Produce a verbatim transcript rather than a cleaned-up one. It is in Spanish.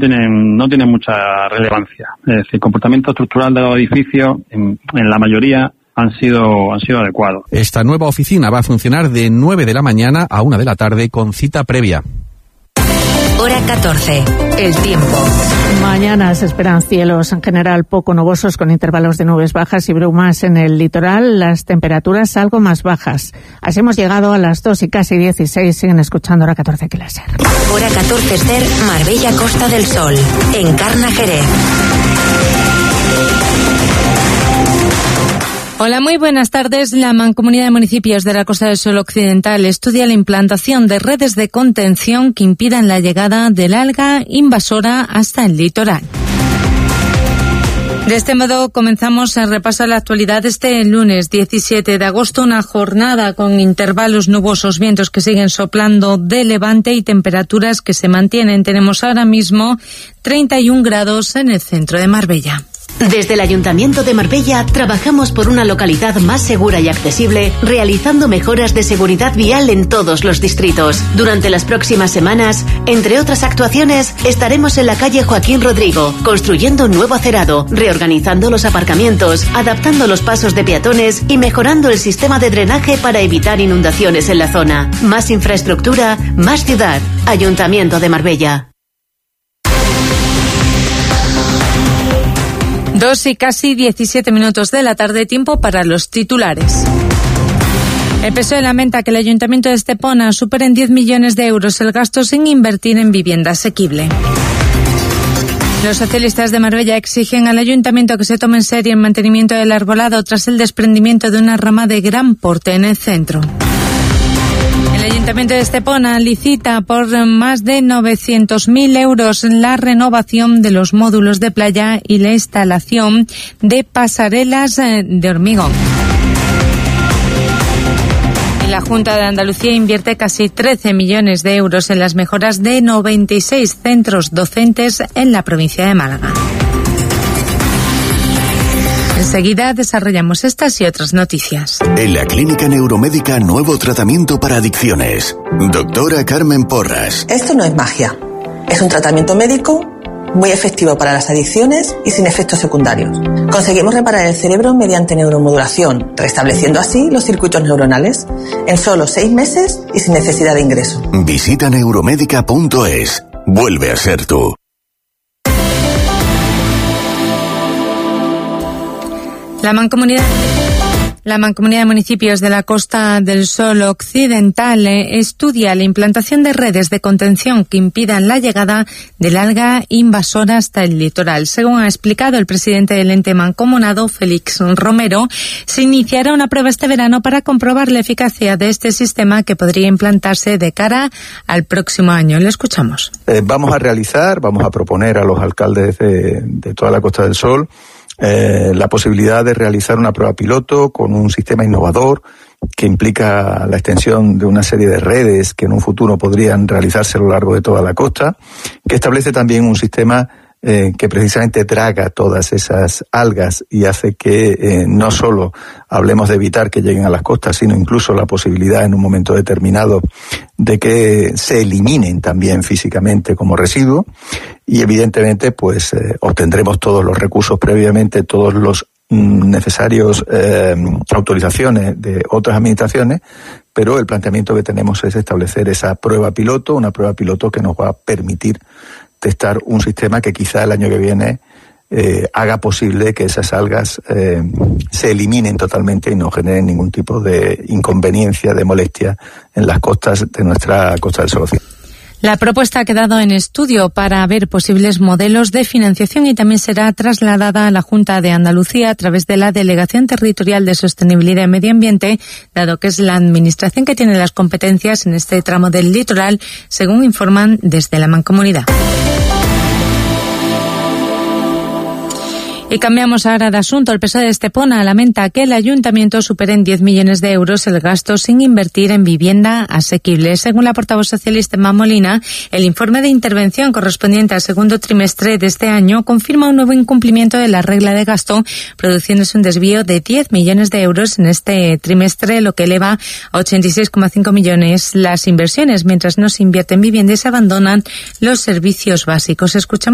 tienen no tienen mucha relevancia. Es decir, el comportamiento estructural de los edificios, en, en la mayoría, han sido han sido adecuados. Esta nueva oficina va a funcionar de nueve de la mañana a una de la tarde con cita previa. Hora catorce. El tiempo. Mañana se esperan cielos en general poco nubosos con intervalos de nubes bajas y brumas en el litoral. Las temperaturas algo más bajas. Así hemos llegado a las dos y casi dieciséis. Siguen escuchando Hora catorce que la SER. Hora catorce SER, Marbella Costa del Sol. Encarna Jerez. Hola, muy buenas tardes. La Mancomunidad de Municipios de la Costa del Sol Occidental estudia la implantación de redes de contención que impidan la llegada del alga invasora hasta el litoral. De este modo comenzamos a repasar la actualidad este lunes diecisiete de agosto, una jornada con intervalos nubosos, vientos que siguen soplando de levante y temperaturas que se mantienen. Tenemos ahora mismo treinta y un grados en el centro de Marbella. Desde el Ayuntamiento de Marbella trabajamos por una localidad más segura y accesible, realizando mejoras de seguridad vial en todos los distritos. Durante las próximas semanas, entre otras actuaciones, estaremos en la calle Joaquín Rodrigo, construyendo un nuevo acerado, reorganizando los aparcamientos, adaptando los pasos de peatones y mejorando el sistema de drenaje para evitar inundaciones en la zona. Más infraestructura, más ciudad. Ayuntamiento de Marbella. Dos y casi diecisiete minutos de la tarde, tiempo para los titulares. El P S O E lamenta que el Ayuntamiento de Estepona supere en diez millones de euros el gasto sin invertir en vivienda asequible. Los socialistas de Marbella exigen al Ayuntamiento que se tome en serio el mantenimiento del arbolado tras el desprendimiento de una rama de gran porte en el centro. El Ayuntamiento de Estepona licita por más de novecientos mil euros la renovación de los módulos de playa y la instalación de pasarelas de hormigón. Y la Junta de Andalucía invierte casi trece millones de euros en las mejoras de noventa y seis centros docentes en la provincia de Málaga. Enseguida desarrollamos estas y otras noticias. En la Clínica Neuromédica, nuevo tratamiento para adicciones. Doctora Carmen Porras. Esto no es magia. Es un tratamiento médico muy efectivo para las adicciones y sin efectos secundarios. Conseguimos reparar el cerebro mediante neuromodulación, restableciendo así los circuitos neuronales en solo seis meses y sin necesidad de ingreso. Visita neuromédica punto es. Vuelve a ser tú. La Mancomunidad, la Mancomunidad de Municipios de la Costa del Sol Occidental eh, estudia la implantación de redes de contención que impidan la llegada del alga invasora hasta el litoral. Según ha explicado el presidente del ente mancomunado, Félix Romero, se iniciará una prueba este verano para comprobar la eficacia de este sistema que podría implantarse de cara al próximo año. Le escuchamos. Eh, vamos a realizar, vamos a proponer a los alcaldes de, de toda la Costa del Sol Eh, la posibilidad de realizar una prueba piloto con un sistema innovador que implica la extensión de una serie de redes que en un futuro podrían realizarse a lo largo de toda la costa, que establece también un sistema eh, que precisamente traga todas esas algas y hace que eh, no solo hablemos de evitar que lleguen a las costas, sino incluso la posibilidad en un momento determinado de que se eliminen también físicamente como residuo. Y evidentemente pues eh, obtendremos todos los recursos previamente, todos los mm, necesarios eh, autorizaciones de otras administraciones, pero el planteamiento que tenemos es establecer esa prueba piloto, una prueba piloto que nos va a permitir testar un sistema que quizá el año que viene eh, haga posible que esas algas eh, se eliminen totalmente y no generen ningún tipo de inconveniencia, de molestia en las costas de nuestra Costa del Sol Occidental. La propuesta ha quedado en estudio para ver posibles modelos de financiación y también será trasladada a la Junta de Andalucía a través de la Delegación Territorial de Sostenibilidad y Medio Ambiente, dado que es la administración que tiene las competencias en este tramo del litoral, según informan desde la Mancomunidad. Y cambiamos ahora de asunto. El P S O E de Estepona lamenta que el Ayuntamiento supere en diez millones de euros el gasto sin invertir en vivienda asequible. Según la portavoz socialista Emma Molina, el informe de intervención correspondiente al segundo trimestre de este año confirma un nuevo incumplimiento de la regla de gasto, produciéndose un desvío de diez millones de euros en este trimestre, lo que eleva a ochenta y seis coma cinco millones las inversiones, mientras no se invierte en vivienda y se abandonan los servicios básicos. Escuchamos